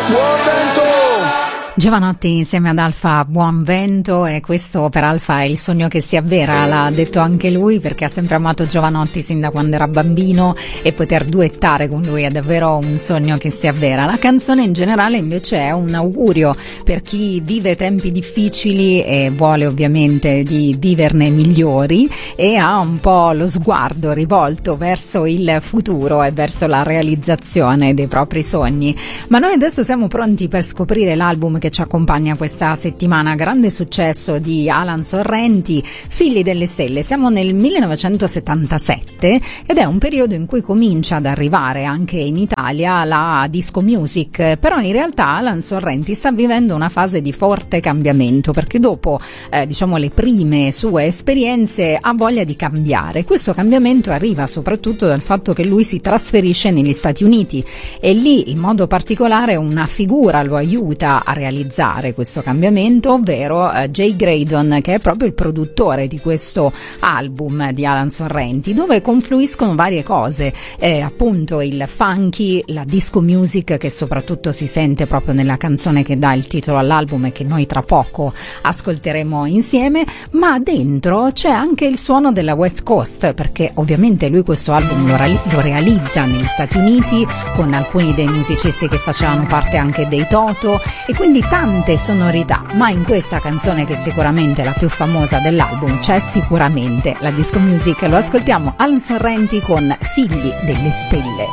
Buon vento! Giovanotti insieme ad Alfa, buon vento, e questo per Alfa è il sogno che si avvera, l'ha detto anche lui, perché ha sempre amato Giovanotti sin da quando era bambino e poter duettare con lui è davvero un sogno che si avvera. La canzone in generale invece è un augurio per chi vive tempi difficili e vuole ovviamente di viverne migliori e ha un po' lo sguardo rivolto verso il futuro e verso la realizzazione dei propri sogni. Ma noi adesso siamo pronti per scoprire l'album che ci accompagna questa settimana, grande successo di Alan Sorrenti, Figli delle Stelle. Siamo nel 1977 ed è un periodo in cui comincia ad arrivare anche in Italia la disco music, però in realtà Alan Sorrenti sta vivendo una fase di forte cambiamento, perché dopo le prime sue esperienze ha voglia di cambiare. Questo cambiamento arriva soprattutto dal fatto che lui si trasferisce negli Stati Uniti e lì in modo particolare una figura lo aiuta a realizzare questo cambiamento, ovvero Jay Graydon, che è proprio il produttore di questo album di Alan Sorrenti, dove confluiscono varie cose, appunto il funky, la disco music, che soprattutto si sente proprio nella canzone che dà il titolo all'album e che noi tra poco ascolteremo insieme, ma dentro c'è anche il suono della West Coast, perché ovviamente lui questo album lo realizza negli Stati Uniti con alcuni dei musicisti che facevano parte anche dei Toto, e quindi tante sonorità, ma in questa canzone, che è sicuramente la più famosa dell'album, c'è sicuramente la disco music. Lo ascoltiamo, Alan Sorrenti con Figli delle Stelle.